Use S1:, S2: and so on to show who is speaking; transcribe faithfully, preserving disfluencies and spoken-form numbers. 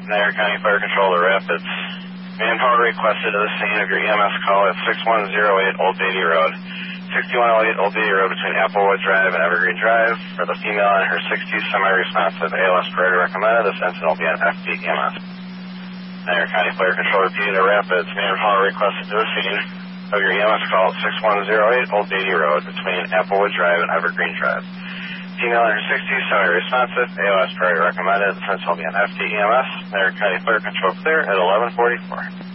S1: Niagara County Fire Control to Rapids. Manpower requested to the scene of your E M S call at six one zero eight Old Beatty Road. sixty-one oh eight Old Beatty Road between Applewood Drive and Evergreen Drive. For the female in her sixties, semi-responsive, A L S priority recommended. This incident will be an F P E M S. Niagara County Fire Control repeated to Rapids. Manpower requested to the scene of your E M S call at six one zero eight Old Beatty Road between Applewood Drive and Evergreen Drive. Female in her sixties, semi-responsive, A L S priority recommended. This incident will be an F P E M S. Niagara County Fire Control clear at eleven forty-four.